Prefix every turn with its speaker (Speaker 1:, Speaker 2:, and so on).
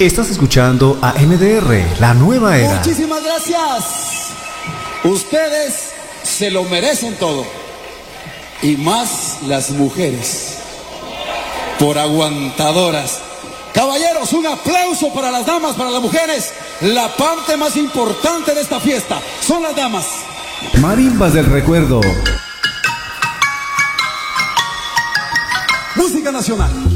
Speaker 1: Estás escuchando a MDR, la nueva era.
Speaker 2: Muchísimas gracias. Ustedes se lo merecen todo. Y más las mujeres. Por aguantadoras. Caballeros, un aplauso para las damas, para las mujeres. La parte más importante de esta fiesta son las damas.
Speaker 1: Marimbas del recuerdo.
Speaker 2: Música nacional.